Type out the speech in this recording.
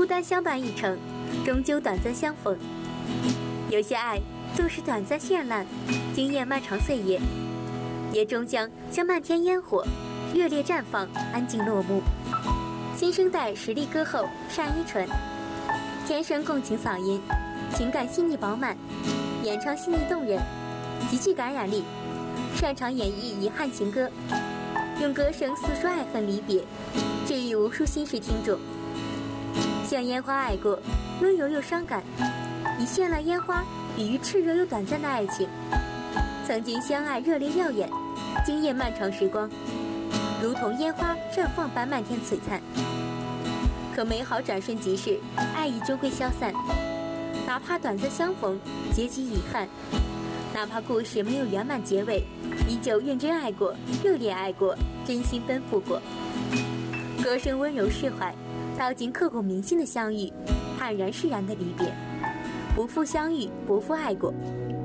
单相伴一程，终究短暂相逢。有些爱纵使短暂绚烂，惊艳漫长岁月，也终将像漫天烟火，热烈绽放，安静落幕。新生代实力歌后单依纯，天生共情嗓音，情感细腻饱满，演唱细腻动人，极具感染力，擅长演绎遗憾情歌，用歌声诉说爱恨离别，治愈无数心事听众。像烟花爱过，温柔又伤感，以绚烂烟花比喻炽热又短暂的爱情。曾经相爱热烈耀眼，惊艳漫长时光，如同烟花绽放般漫天璀璨。可美好转瞬即逝，爱意终会消散，哪怕短暂相逢，结局遗憾，哪怕故事没有圆满结尾，依旧认真爱过，热烈爱过，真心奔赴过。歌声温柔释怀，道尽刻骨铭心的相遇，坦然释然的离别，不负相遇，不负爱过。